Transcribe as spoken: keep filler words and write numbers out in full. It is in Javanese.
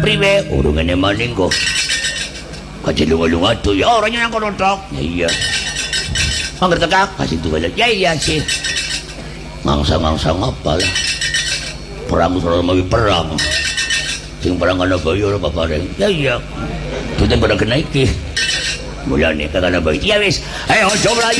priwe urung ngene maning kok kaji lunga-lunga tuh ya orangnya yang kono tok ya iya angger tekak kasih tuh ya iya sih ngangsa-ngangsa ngapa lah perang sama perang sing perang ana bayi ora papareng ya iya duitnya pada kena iki mulane kagak ana bayi ya wis ayo coba